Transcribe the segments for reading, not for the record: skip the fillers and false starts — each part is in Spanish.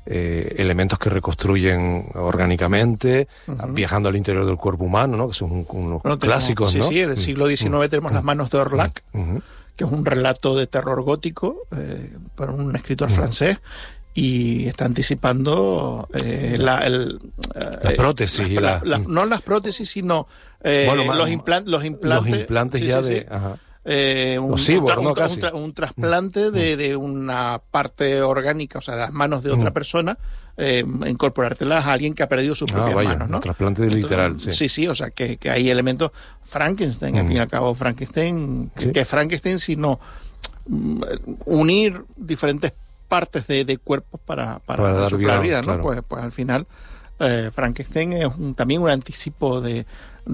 elementos que reconstruyen orgánicamente, viajando al interior del cuerpo humano, ¿no? Que son unos clásicos, ¿no? Sí, en el siglo XIX tenemos Las manos de Orlac, que es un relato de terror gótico por un escritor francés, y está anticipando las prótesis. No las prótesis, sino los implantes. Los implantes sí, ya sí, de... sí. Ajá. Un trasplante de una parte orgánica, o sea, las manos de otra persona, incorporártelas a alguien que ha perdido sus propias manos, ¿no? Un trasplante literal, sí. Sí, o sea, que hay elementos Frankenstein, al fin y al cabo, Frankenstein, que Frankenstein, sino unir diferentes partes de cuerpos para dar vida, ¿no? Claro. Pues al final Frankenstein es también un anticipo del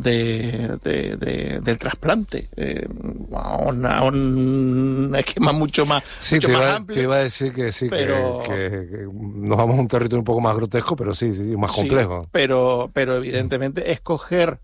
trasplante, a un esquema mucho más amplio. Te iba a decir que sí, pero, que nos vamos a un territorio un poco más grotesco, pero sí, más complejo. Pero evidentemente escoger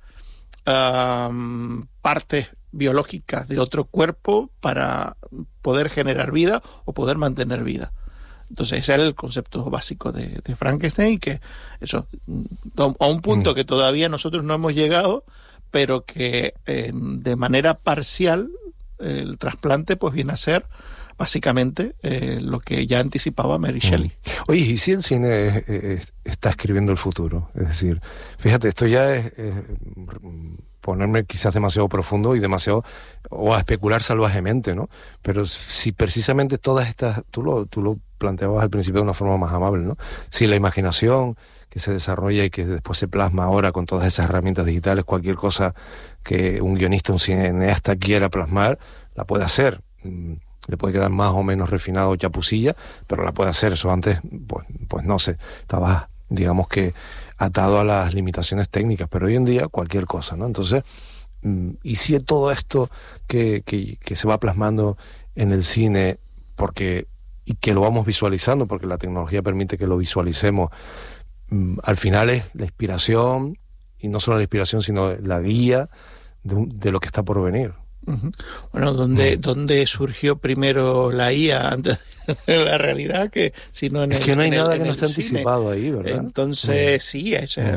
partes biológicas de otro cuerpo para poder generar vida o poder mantener vida. Entonces ese era el concepto básico de Frankenstein, y que eso, a un punto que todavía nosotros no hemos llegado, pero que de manera parcial el trasplante pues viene a ser básicamente lo que ya anticipaba Mary Shelley. Oye, ¿y si el cine está escribiendo el futuro? Es decir, fíjate, esto ya es ponerme quizás demasiado profundo y demasiado, o a especular salvajemente, ¿no? Pero si precisamente todas estas, tú lo planteabas al principio de una forma más amable, ¿no? Si la imaginación que se desarrolla y que después se plasma ahora con todas esas herramientas digitales, cualquier cosa que un guionista, un cineasta quiera plasmar, la puede hacer. Le puede quedar más o menos refinado, chapucilla, pero la puede hacer. Eso antes, pues no sé, estabas, digamos que, atado a las limitaciones técnicas, pero hoy en día cualquier cosa, ¿no? Entonces, y si todo esto que se va plasmando en el cine, y que lo vamos visualizando, porque la tecnología permite que lo visualicemos, al final es la inspiración, y no solo la inspiración, sino la guía de lo que está por venir. Bueno, ¿dónde surgió primero la IA antes de la realidad? Que si no es que no hay nada que no esté anticipado ahí, ¿verdad? Entonces sí,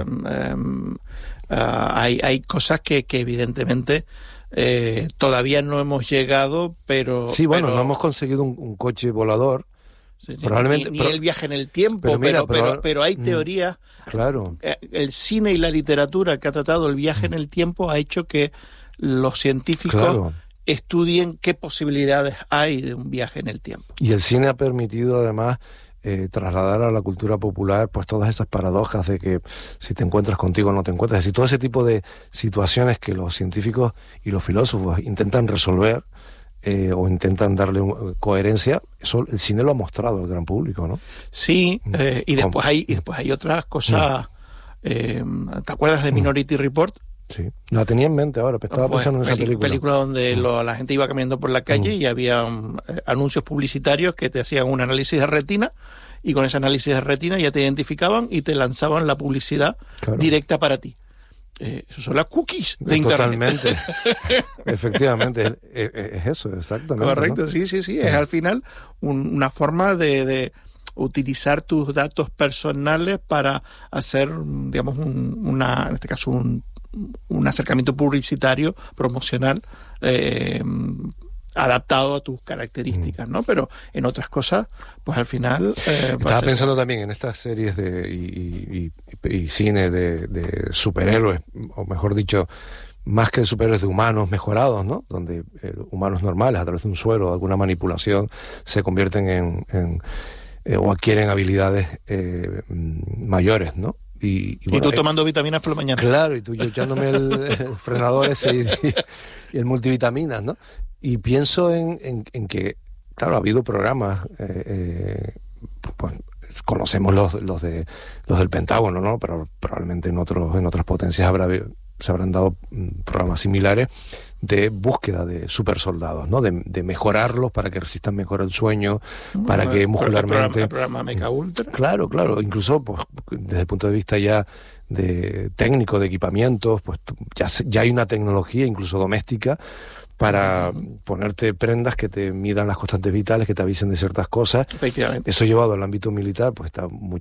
hay cosas que evidentemente todavía no hemos llegado, pero... Sí, bueno, no hemos conseguido un coche volador. Sí, probablemente, ni el viaje en el tiempo, pero hay teorías. Claro. El cine y la literatura que ha tratado el viaje en el tiempo ha hecho que los científicos estudien qué posibilidades hay de un viaje en el tiempo. Y el cine ha permitido además trasladar a la cultura popular pues todas esas paradojas de que si te encuentras contigo o no te encuentras, es decir, todo ese tipo de situaciones que los científicos y los filósofos intentan resolver o intentan darle coherencia. Eso el cine lo ha mostrado al gran público, ¿no? Sí, y después hay otras cosas. ¿Te acuerdas de Minority Report? Sí, la tenía en mente ahora, pero estaba pensando en esa película donde la gente iba caminando por la calle y había anuncios publicitarios que te hacían un análisis de retina, y con ese análisis de retina ya te identificaban y te lanzaban la publicidad directa para ti. Eso son las cookies de Internet. Totalmente. Efectivamente, es eso, exactamente. Correcto, ¿no? Sí. Es al final una forma de utilizar tus datos personales para hacer, digamos, en este caso, un acercamiento publicitario, promocional, adaptado a tus características, ¿no? Pero en otras cosas, pues al final... Estaba pensando también en estas series y cine de superhéroes, o mejor dicho, más que de superhéroes, de humanos mejorados, ¿no? Donde humanos normales, a través de un suero o alguna manipulación, se convierten o adquieren habilidades mayores, ¿no? Y tú tomando vitaminas por la mañana. Claro, y tú yo echándome el frenador ese y el multivitaminas, ¿no? Y pienso en que, claro, ha habido programas, pues conocemos los del Pentágono, ¿no? Pero probablemente en otras potencias se habrán dado programas similares de búsqueda de supersoldados, ¿no? De mejorarlos para que resistan mejor el sueño, para que muscularmente... El programa Mecha Ultra. Claro, incluso pues, desde el punto de vista ya de técnico, de equipamientos, pues ya hay una tecnología incluso doméstica para ponerte prendas que te midan las constantes vitales, que te avisen de ciertas cosas. Efectivamente. Eso llevado al ámbito militar, pues está muy